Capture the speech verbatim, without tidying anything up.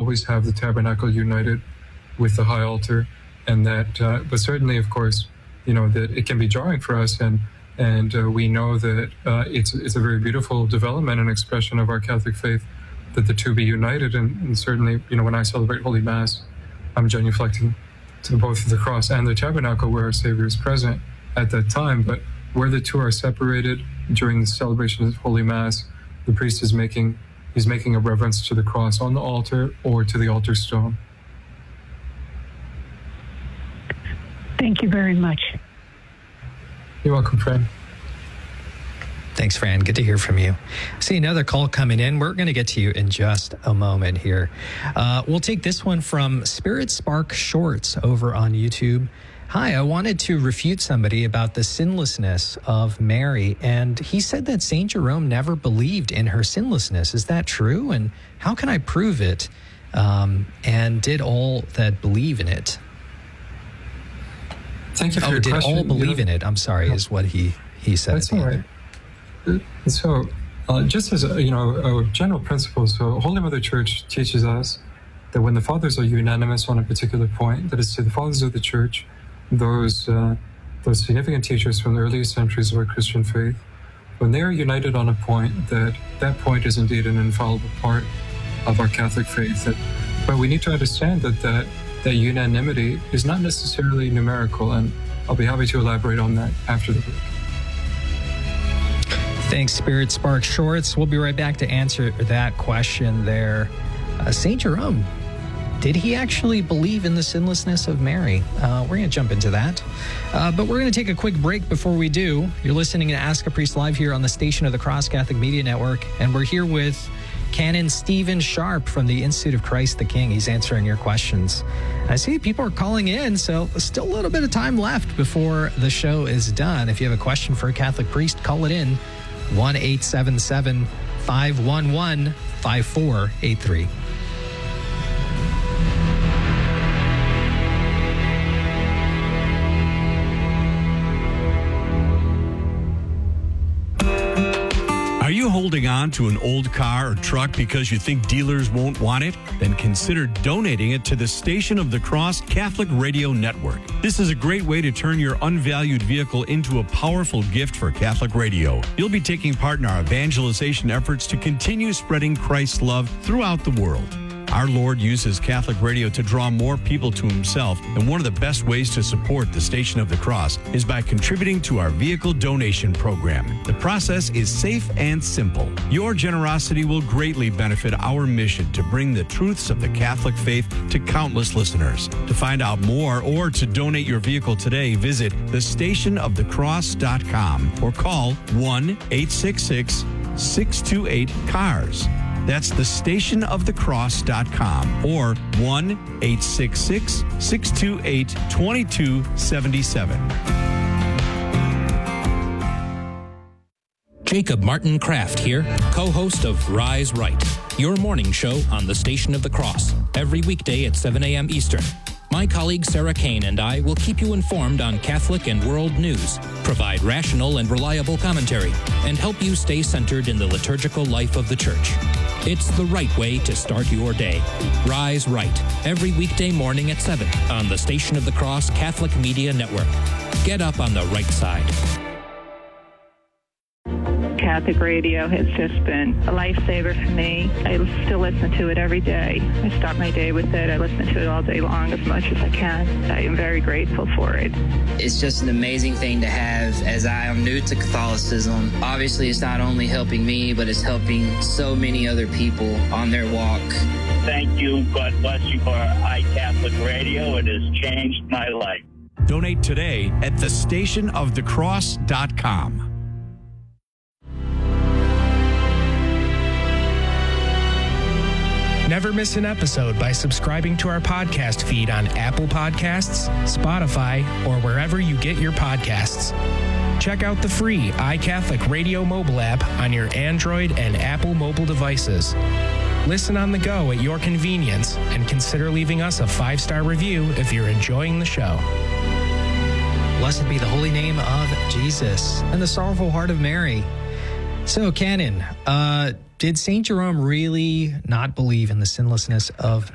always have the tabernacle united with the high altar, and that, uh, but certainly, of course, you know, that it can be jarring for us, and and uh, we know that uh, it's it's a very beautiful development and expression of our Catholic faith that the two be united, and, and certainly, you know, when I celebrate Holy Mass, I'm genuflecting to both the cross and the tabernacle where our Savior is present at that time. But where the two are separated during the celebration of Holy Mass, the priest is making he's making a reverence to the cross on the altar or to the altar stone. Thank you very much. You're welcome, Fran. Thanks, Fran. Good to hear from you. See another call coming in. We're going to get to you in just a moment here. Uh, we'll take this one from Spirit Spark Shorts over on YouTube. Hi, I wanted to refute somebody about the sinlessness of Mary, and he said that Saint Jerome never believed in her sinlessness. Is that true? And how can I prove it? Um, and did all that believe in it? Thank you for oh, your did question. all believe you know, in it? I'm sorry, is what he, he said. That's all right. So, uh, just as a, you know, a general principle, so Holy Mother Church teaches us that when the fathers are unanimous on a particular point, that is to the fathers of the Church, those uh, those significant teachers from the earliest centuries of our Christian faith, when they are united on a point, that that point is indeed an infallible part of our Catholic faith. That, but we need to understand that that that unanimity is not necessarily numerical, and I'll be happy to elaborate on that after the break. Thanks, Spirit Spark Shorts. We'll be right back to answer that question there. Uh, Saint Jerome, did he actually believe in the sinlessness of Mary? Uh, we're going to jump into that. Uh, but we're going to take a quick break before we do. You're listening to Ask a Priest Live here on the Station of the Cross Catholic Media Network, and we're here with Canon Stephen Sharp from the Institute of Christ the King. He's answering your questions. I see people are calling in, so still a little bit of time left before the show is done. If you have a question for a Catholic priest, call it in. one eight seven seven, five one one, five four eight three. Are you holding on to an old car or truck because you think dealers won't want it? Then consider donating it to the Station of the Cross Catholic Radio Network. This is a great way to turn your unvalued vehicle into a powerful gift for Catholic radio. You'll be taking part in our evangelization efforts to continue spreading Christ's love throughout the world. Our Lord uses Catholic radio to draw more people to himself, and one of the best ways to support the Station of the Cross is by contributing to our vehicle donation program. The process is safe and simple. Your generosity will greatly benefit our mission to bring the truths of the Catholic faith to countless listeners. To find out more or to donate your vehicle today, visit the station of the cross dot com or call one eight six six, six two eight, C A R S. That's the station of the cross dot com or one eight six six, six two eight, two two seven seven. Jacob Martin Kraft here, co-host of Rise Right, your morning show on the Station of the Cross, every weekday at seven a.m. Eastern. My colleague Sarah Kane and I will keep you informed on Catholic and world news, provide rational and reliable commentary, and help you stay centered in the liturgical life of the Church. It's the right way to start your day. Rise Right, every weekday morning at seven on the Station of the Cross Catholic Media Network. Get up on the right side. Catholic radio has just been a lifesaver for me. I still listen to it every day. I start my day with it. I listen to it all day long as much as I can. I am very grateful for it. It's just an amazing thing to have, as I am new to Catholicism. Obviously, it's not only helping me, but it's helping so many other people on their walk. Thank you. God bless you for iCatholic Radio. It has changed my life. Donate today at the station of the cross dot com. Never miss an episode by subscribing to our podcast feed on Apple Podcasts, Spotify, or wherever you get your podcasts. Check out the free iCatholic Radio mobile app on your Android and Apple mobile devices. Listen on the go at your convenience, and consider leaving us a five-star review if you're enjoying the show. Blessed be the holy name of Jesus and the sorrowful heart of Mary. So, Canon, uh, did Saint Jerome really not believe in the sinlessness of